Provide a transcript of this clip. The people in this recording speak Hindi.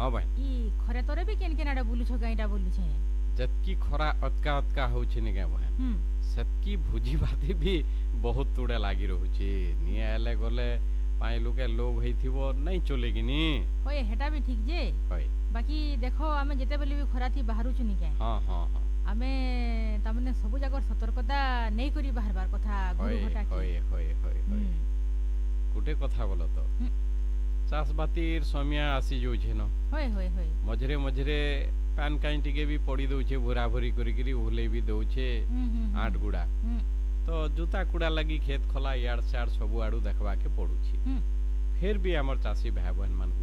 हाँ भाई ई खरे तोरे भी केन केन आड़े बुलुछ गाईटा बुलुछ जतकी खरा अतका अतका होछि नि के बहन हम्म सेतकी भोजी भाती भी बहुत तुड़े लागी रहुछि निया एले गले पाई लोके लोभ हेथिबो नहीं चलेगी नी होए हेटा भी ठीक जे होय बाकी देखो आमे जेते बेले भी खरा थी बाहरु छु के हाँ हाँ हाँ आमे तामने सबु जागर सतर्कता नहीं करी बाहरबार कथा गुरु होय घटा होय की होय होय होय गुटे कथा बोलो तो चाष बातीर समिया आसी जाउछे न होय होय होय मझरे मझरे पान काई टिके भी पड़ी दउछे भुरा भुरी करिकरी ओहले भी दउछे आठ गुड़ा तो जूता कुड़ा लगी खेत खला यार सार सबु आड़ू देखबा के पड़ुछि फिर भी हमर चासी भाई बहन मान